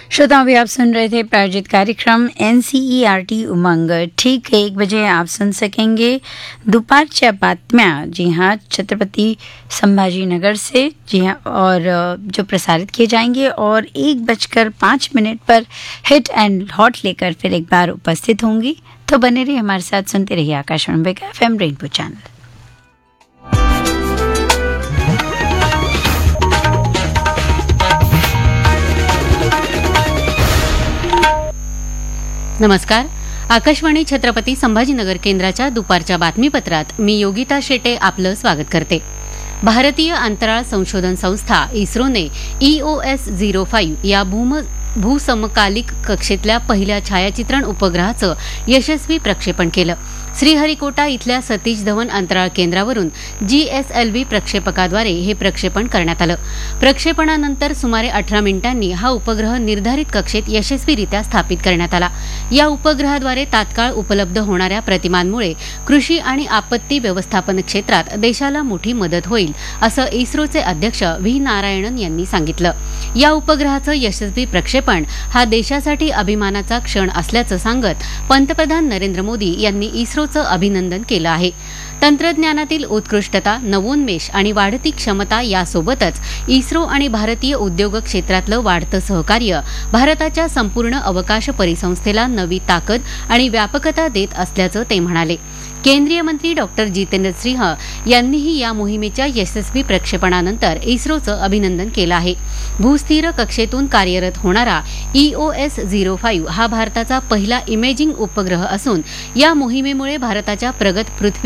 श्रोताओं, अभी आप सुन रहे थे प्रायोजित कार्यक्रम NCERT उमंग। ठीक 1 बजे आप सुन सकेंगे दोपहरच्या बातम्यां, जी हाँ, छत्रपति संभाजी नगर से, जी हाँ, और जो प्रसारित किए जाएंगे। और 1:05 पर हिट एंड हॉट लेकर फिर एक बार उपस्थित होंगी। तो बने रहिए हमारे साथ, सुनते रहिए आकाशवाणी FM रेनबो चैनल। नमस्कार. आकाशवाणी छत्रपती संभाजीनगर केंद्राच्या दुपारच्या बातमीपत्रात मी योगिता शेटे आपलं स्वागत करते. भारतीय अंतराळ संशोधन संस्था इस्रोने EOS-05 या भूसमकालिक कक्षेतल्या पहिल्या छायाचित्रण उपग्रहाचं यशस्वी प्रक्षेपण केलं. श्रीहरिकोटा इथल्या सतीश धवन अंतराळ केंद्रावरून GSLV प्रक्षेपकाद्वारे हे प्रक्षेपण करण्यात आलं. प्रक्षेपणानंतर सुमारे 18 मिनिटांनी हा उपग्रह निर्धारित कक्षेत यशस्वीरित्या स्थापित करण्यात आला. या उपग्रहाद्वारे तात्काळ उपलब्ध होणाऱ्या प्रतिमांमुळे कृषी आणि आपत्ती व्यवस्थापन क्षेत्रात देशाला मोठी मदत होईल, असं इस्रोचे अध्यक्ष व्ही नारायणन यांनी सांगितलं. या उपग्रहाचं यशस्वी प्रक्षेपण हा देशासाठी अभिमानाचा क्षण असल्याचं सांगत पंतप्रधान नरेंद्र मोदी यांनी इस्रोचं अभिनंदन केलं आहे. तंत्रज्ञानातील उत्कृष्टता, नवोन्मेष आणि वाढती क्षमता यासोबतच इस्रो आणि भारतीय उद्योग क्षेत्रातलं वाढतं सहकार्य भारताच्या संपूर्ण अवकाश परिसंस्थेला नवी ताकद आणि व्यापकता देत असल्याचं ते म्हणाले. केंद्रीय मंत्री डॉक्टर जितेंद्र सिंह यांनीही या मोहिमेच्या यशस्वी प्रक्षेपणानंतर इस्रोचं अभिनंदन केलं आहे. भूस्थिर कक्षेतून कार्यरत होणारा EOS-05 हा भारताचा पहिला इमेजिंग उपग्रह असून या मोहिमेमुळे भारताच्या प्रगत पृथ्वी